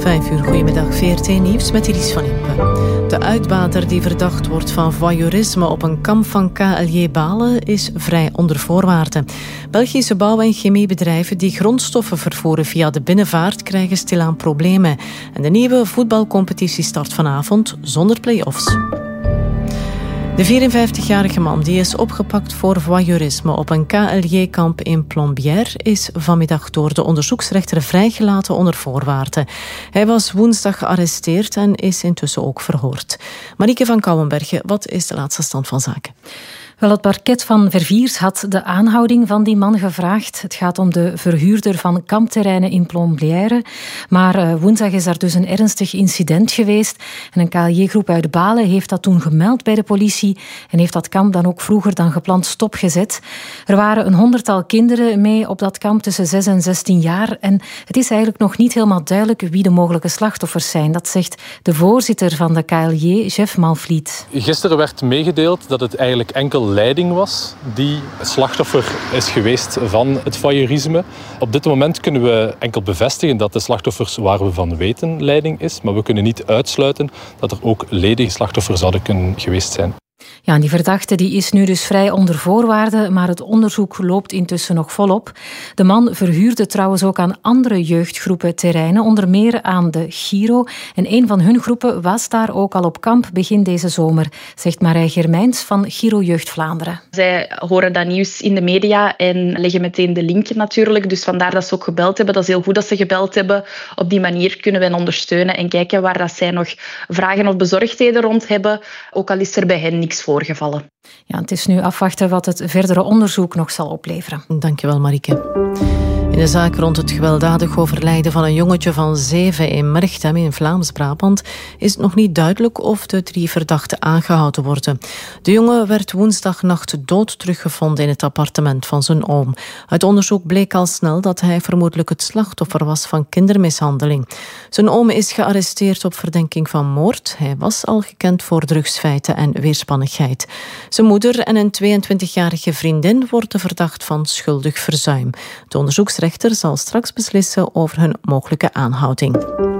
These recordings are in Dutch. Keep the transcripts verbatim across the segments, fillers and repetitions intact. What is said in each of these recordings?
Vijf uur, goedemiddag, V R T Nieuws met Iris van Impe. De uitbater die verdacht wordt van voyeurisme op een kamp van K L J Balen is vrij onder voorwaarden. Belgische bouw- en chemiebedrijven die grondstoffen vervoeren via de binnenvaart krijgen stilaan problemen. En de nieuwe voetbalcompetitie start vanavond zonder play-offs. De vierenvijftigjarige man die is opgepakt voor voyeurisme op een K L J-kamp in Plombières is vanmiddag door de onderzoeksrechter vrijgelaten onder voorwaarden. Hij was woensdag gearresteerd en is intussen ook verhoord. Marieke van Kouwenbergen, wat is de laatste stand van zaken? Wel, het parket van Verviers had de aanhouding van die man gevraagd. Het gaat om de verhuurder van kampterreinen in Plombières. Maar uh, woensdag is daar dus een ernstig incident geweest. En een K L J-groep uit Balen heeft dat toen gemeld bij de politie en heeft dat kamp dan ook vroeger dan gepland stopgezet. Er waren een honderdtal kinderen mee op dat kamp tussen zes en zestien jaar. En het is eigenlijk nog niet helemaal duidelijk wie de mogelijke slachtoffers zijn. Dat zegt de voorzitter van de K L J, Jeff Malvliet. Gisteren werd meegedeeld dat het eigenlijk enkel leiding was die slachtoffer is geweest van het voyeurisme. Op dit moment kunnen we enkel bevestigen dat de slachtoffers waar we van weten leiding is, maar we kunnen niet uitsluiten dat er ook ledige slachtoffers zouden kunnen geweest zijn. Ja, en die verdachte die is nu dus vrij onder voorwaarden, maar het onderzoek loopt intussen nog volop. De man verhuurde trouwens ook aan andere jeugdgroepen terreinen, onder meer aan de Giro. En een van hun groepen was daar ook al op kamp begin deze zomer, zegt Marij Germijns van Giro Jeugd Vlaanderen. Zij horen dat nieuws in de media en leggen meteen de link natuurlijk. Dus vandaar dat ze ook gebeld hebben. Dat is heel goed dat ze gebeld hebben. Op die manier kunnen we hen ondersteunen en kijken waar dat zij nog vragen of bezorgdheden rond hebben, ook al is er bij hen niks voorgevallen. Ja, het is nu afwachten wat het verdere onderzoek nog zal opleveren. Dankjewel, Marieke. In de zaak rond het gewelddadig overlijden van een jongetje van zeven in Merchtem in Vlaams-Brabant is het nog niet duidelijk of de drie verdachten aangehouden worden. De jongen werd woensdagnacht dood teruggevonden in het appartement van zijn oom. Uit onderzoek bleek al snel dat hij vermoedelijk het slachtoffer was van kindermishandeling. Zijn oom is gearresteerd op verdenking van moord. Hij was al gekend voor drugsfeiten en weerspannigheid. Zijn moeder en een tweeëntwintigjarige vriendin worden verdacht van schuldig verzuim. De onderzoeksrechter zal straks beslissen over hun mogelijke aanhouding.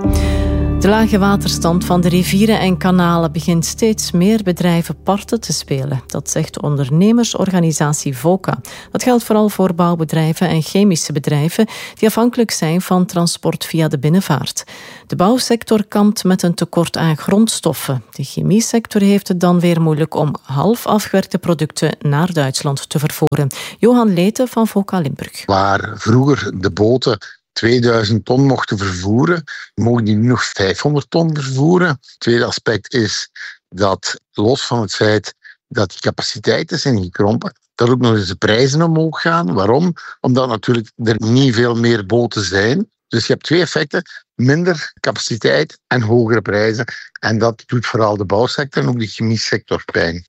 De lage waterstand van de rivieren en kanalen begint steeds meer bedrijven parten te spelen. Dat zegt ondernemersorganisatie VOCA. Dat geldt vooral voor bouwbedrijven en chemische bedrijven die afhankelijk zijn van transport via de binnenvaart. De bouwsector kampt met een tekort aan grondstoffen. De chemiesector heeft het dan weer moeilijk om half afgewerkte producten naar Duitsland te vervoeren. Johan Leete van VOCA Limburg. Waar vroeger de boten tweeduizend ton mochten vervoeren, mogen die nu nog vijfhonderd ton vervoeren. Het tweede aspect is dat, los van het feit dat die capaciteiten zijn gekrompen, dat ook nog eens de prijzen omhoog gaan. Waarom? Omdat natuurlijk er niet veel meer boten zijn. Dus je hebt twee effecten, minder capaciteit en hogere prijzen. En dat doet vooral de bouwsector en ook de chemiesector pijn.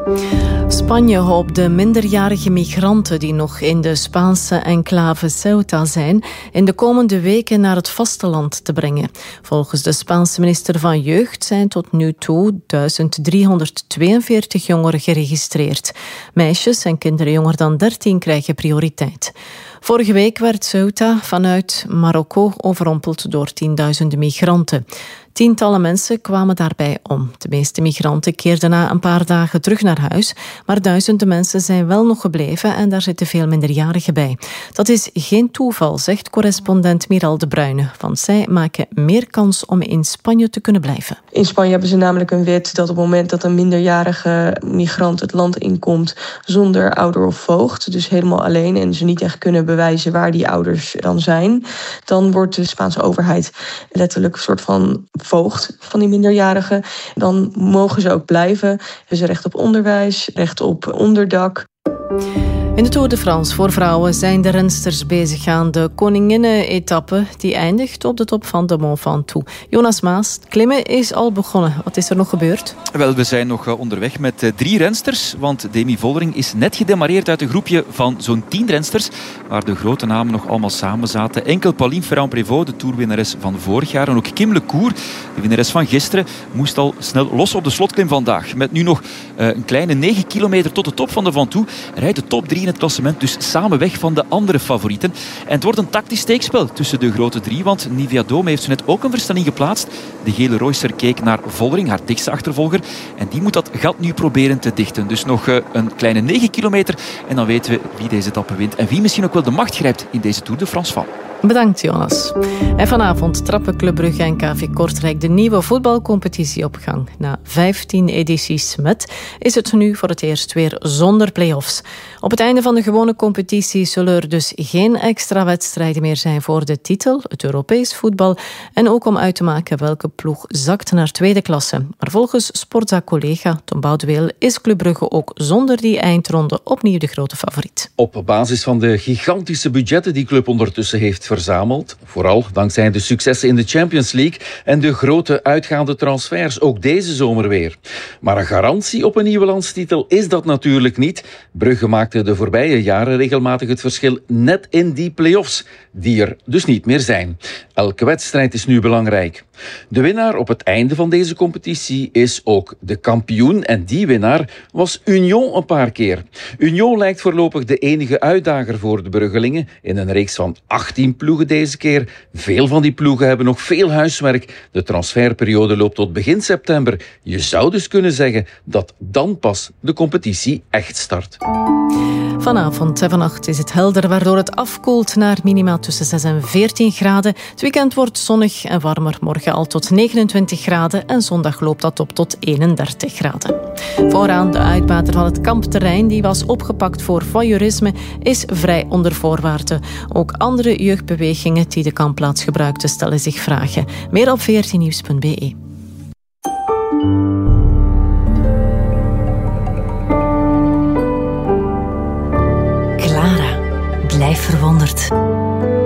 Spanje hoopt de minderjarige migranten die nog in de Spaanse enclave Ceuta zijn in de komende weken naar het vasteland te brengen. Volgens de Spaanse minister van Jeugd zijn tot nu toe duizend driehonderdtweeënveertig jongeren geregistreerd. Meisjes en kinderen jonger dan dertien krijgen prioriteit. Vorige week werd Ceuta vanuit Marokko overrompeld door tienduizenden migranten. Tientallen mensen kwamen daarbij om. De meeste migranten keerden na een paar dagen terug naar huis, maar duizenden mensen zijn wel nog gebleven en daar zitten veel minderjarigen bij. Dat is geen toeval, zegt correspondent Miral de Bruyne, want zij maken meer kans om in Spanje te kunnen blijven. In Spanje hebben ze namelijk een wet dat op het moment dat een minderjarige migrant het land inkomt zonder ouder of voogd, dus helemaal alleen en ze niet echt kunnen bewijzen waar die ouders dan zijn, dan wordt de Spaanse overheid letterlijk een soort van voogd van die minderjarigen. Dan mogen ze ook blijven. Hebben ze recht op onderwijs, recht op onderdak. In de Tour de France voor vrouwen zijn de rensters bezig aan de koninginnen-etappe die eindigt op de top van de Mont Ventoux. Jonas Maas, het klimmen is al begonnen. Wat is er nog gebeurd? Wel, we zijn nog onderweg met drie rensters, want Demi Vollering is net gedemareerd uit een groepje van zo'n tien rensters, waar de grote namen nog allemaal samen zaten. Enkel Pauline Ferrand-Prévot, de toerwinnares van vorig jaar, en ook Kim Lecour, de winnares van gisteren, moest al snel los op de slotklim vandaag. Met nu nog uh, een kleine negen kilometer tot de top van de Ventoux rijdt de top drie in het klassement dus samen weg van de andere favorieten. En het wordt een tactisch steekspel tussen de grote drie, want Nivea Dome heeft zo net ook een verstelling geplaatst. De gele Royster keek naar Vollering, haar dichtste achtervolger. En die moet dat gat nu proberen te dichten. Dus nog uh, een kleine negen kilometer. En dan weten we wie deze etappe wint. En wie misschien ook wel de macht grijpt in deze Tour de France van. Bedankt, Jonas. En vanavond trappen Club Brugge en K V Kortrijk de nieuwe voetbalcompetitie op gang. Na vijftien edities met is het nu voor het eerst weer zonder play-offs. Op het einde van de gewone competitie zullen er dus geen extra wedstrijden meer zijn voor de titel, het Europees voetbal, en ook om uit te maken welke ploeg zakt naar tweede klasse. Maar volgens Sportza-collega Tom Boudeweel is Club Brugge ook zonder die eindronde opnieuw de grote favoriet. Op basis van de gigantische budgetten die club ondertussen heeft verzameld, vooral dankzij de successen in de Champions League en de grote uitgaande transfers, ook deze zomer weer. Maar een garantie op een nieuwe landstitel is dat natuurlijk niet. Brugge maakte de voorbije jaren regelmatig het verschil net in die play-offs, die er dus niet meer zijn. Elke wedstrijd is nu belangrijk. De winnaar op het einde van deze competitie is ook de kampioen en die winnaar was Union een paar keer. Union lijkt voorlopig de enige uitdager voor de Bruggelingen in een reeks van achttien ploegen deze keer. Veel van die ploegen hebben nog veel huiswerk. De transferperiode loopt tot begin september. Je zou dus kunnen zeggen dat dan pas de competitie echt start. Vanavond en vannacht is het helder, waardoor het afkoelt naar minima tussen zes en veertien graden. Het weekend wordt zonnig en warmer, morgen al tot negenentwintig graden en zondag loopt dat op tot eenendertig graden. Vooraan de uitbater van het kampterrein, die was opgepakt voor voyeurisme, is vrij onder voorwaarden. Ook andere jeugdbewegingen die de kampplaats gebruikten stellen zich vragen. Meer op veertien nieuws punt b e. Blijf verwonderd.